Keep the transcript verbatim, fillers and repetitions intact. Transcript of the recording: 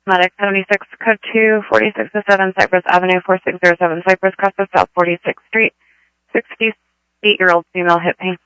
Medic seventy-six, code two, forty-six oh seven Cypress Avenue, four six zero seven Cypress, Cresta, South forty-sixth Street. sixty-eight-year-old female hit pain.